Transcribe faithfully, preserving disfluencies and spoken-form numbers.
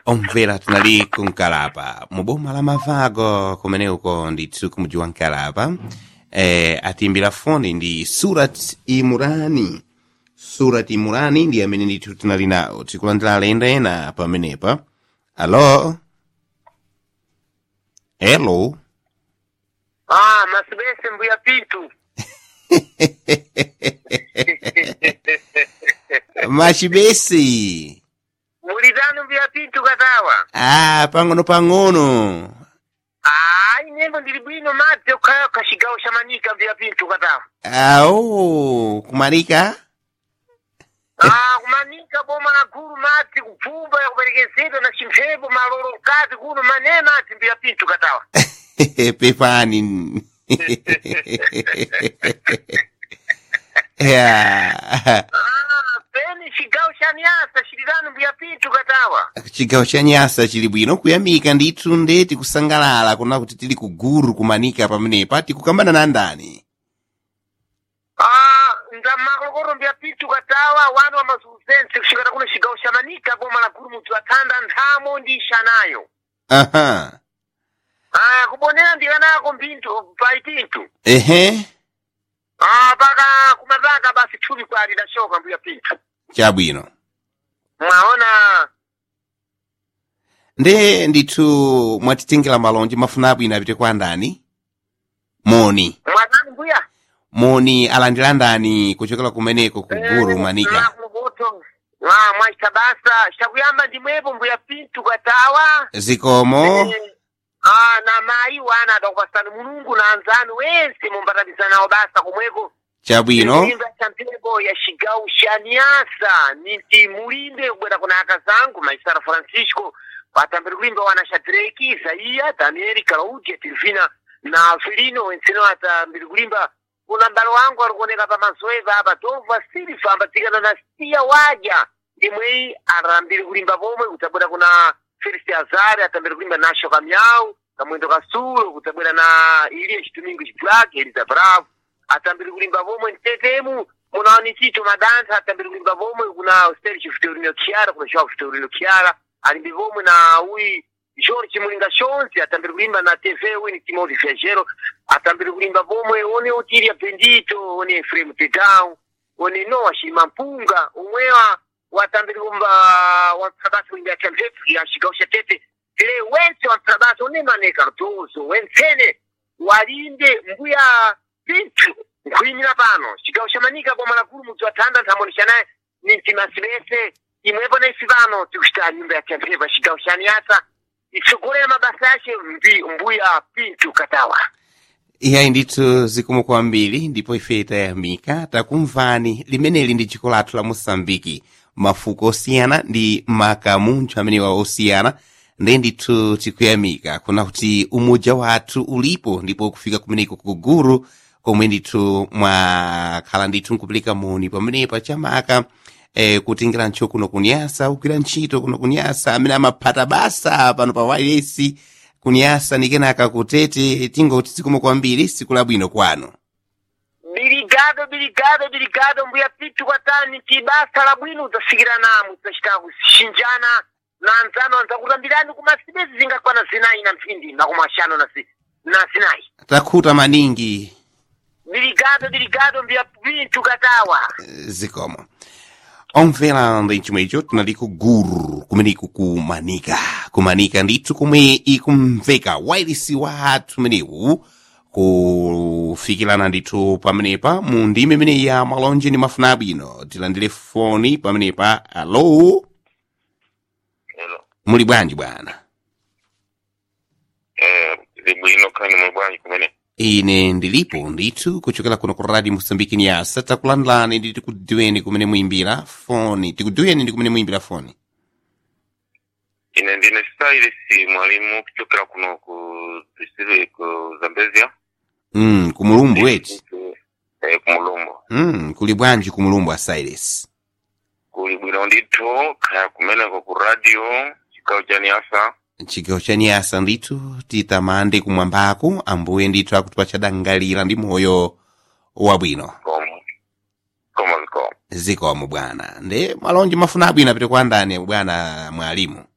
Omvera tunali kunkalapa muboma la mavago kumeneuko ndithu kumuji wa nkalapa eh, atimbira foni ndi Surat Imurani. Surat Imurani ndi amene ndithu tunali nawo tikulandira alendo ena pamenepa. Alo hello Ah, masibese mbuya pitu. Machibesi. Mulidano mbuya pitu katawa. Ah, pang'ono pang'ono. Ah, inembo ndili bwino mate ukaya kashigawo shamanika mbuya pitu katawa. Ah, oh, kumanika? Ah, kumanika boma na guru mati kupumba ya kuberekezedwa na chimphebo malolo mkazi kuno mane mati mbuya pitu katawa. Pepani. Yeah. Peni chigawo cha Nyasa chilidano mbuya pitu katawa. Chigawo cha Nyasa chili bwino kuyamika ndithu ndeti kusangalala kuna kuti tili kuguru kumanika pamenepa tikukambana na ndani. Ah, ndamakokoro mbuya pitu katawa wanu wa mazuzense kushikata kuno chigawo cha Manika boma la guru mutu atanda nthamo ndi ishanayo. Aha. Ah, kubonera ndikanako mbintu paipintu. Ehe. Ah, paka kumazaka basi thubi kwa lidashoka mbuya pintu. Chabwino. Mwaona. Nde ndithu mwatitengera malonje mafuna abwino apite kwa ndani? Moni. Mwadani mbuya? Moni alandira ndani kuchokera kumeneko kuguru Eh, manika. na kumoto. Ah, mwaitabasa. Shakuyamba ndimwepo mbuya pintu katawa. Zikomo. Eh, ah, na mai wana adakupasani mulungu na anzanu wense mumbatabisa nao basa kumweko. Chabwino. Mulimbe champego ya shigawu sha Nyasa. Niti mulimbe kubwera kuna akazangu Maisara Francisco. Watambiri kulimba wana Shadraki, Isaiah, Danieli, Claudia, Tilvina na Alfilino wenseno watambiri kulimba. Kuna mbalo wangu warukoneka pa mazoeva hapa Tova Silifa ambatikana na Stia Waja. Imwei arambiri kulimba pomwe kutabwera kuna Felix Azari atambiri kulimba Nasho Kamyau. Kamwendo Kasulo kutabwera na Ilie Chitumingu Chiplake, Eliza Bravo. Atambiri kulimba pomwe Ntetemu. Muna wanitito madansa atambiri kulimba pomwe kuna Osteri Chifteurino Kiara, kuna Shua Chifteurino Kiara. Alimbi pomwe na ui George Mulinga Shonzi atambiri kulimba na T V wini Timothy Fiagero. Atambiri kulimba pomwe one Otilia Bendito, one Efrem Tedau, one Noah Shimampunga, umwewa watambiri kumba wansabasi wimbi ya champefu ya Shigausha Tete. Tile wense wansabasi one Mane Cardozo, wensene walinde mbuya pintu. Nkuimina pano, Shigausha Manika boma la guru mtu watanda ntamonisha nae nintimasibese. Imwepo na isi pano tikushita nyumba ya champefu Shigausha Nyasa. Isukule mabasa yake mbi mbuya pintu katawa. Iya ndithu zikomo kwambiri ndipo ife tayamika takumvani limeneli ndi dziko lathu la Mosambiki mafuko osiyana ndi makamuncho amene wa osiyana ndi ndithu tikuyamika kuna kuti umoja wathu ulipo ndipo kufika kumeneko kuguru komwe ndithu mwakhala ndithu nkupeleka moni pamenepa chamaka eh, kutingira ntchito kuno kunyasa ukira ntchito kuno kunyasa amene amaphata basa pano pa wailesi kunyasa nikenaka kutete tingoti zikomo kwambiri siku labwino kwano. Biligado, biligado, biligado mbuya pitu kwa tani tibasa labwino utasikira namu utashita kushinjana na nzano nzakutambirani kumasibezi zingakwa na zinai na mpindi na kumashano na, si, na zinai. Takuta maningi. Biligado, biligado mbuya pitu katawa. Zikomo. Omvera ndi chimwe icho tinali kuguru kumeneko kumanika kumanika ndithu kumwe ikumveka wailesi wathu menewu kufikirana ndithu pamenepa mu ndime imene ya malonje ndi mafuna abwino tilandire foni pamenepa. Alo. Hello. Muli bwanji bwana? Eh, libwino kani muli bwanji kumene? Ine ndilipo ndithu kuchokera kuno ku Radio Mosambiki Nyasa takulandilani ndi tikudziweni kumene muimbira foni tikudziweni ndi kumene muimbira foni. Ine ndine Silas mwalimu kuchokera kuno ku district ku Zambezia. Mm, kumulumbu weti. Eh, kumulumbu. Mm, kuli bwanji kumulumbu a Silas? Kuli bwino ndithu kaya kumeneko ku radio chikao cha Nyasa. Chigawo cha Nyasa ndithu titamande kumwambako ambuye ndithu akutipacha dangalira ndi moyo wabwino. Komo. Komo zikomo. Zikomo bwana. Nde malonje mafuna abwino apite kwa ndani bwana mwalimu.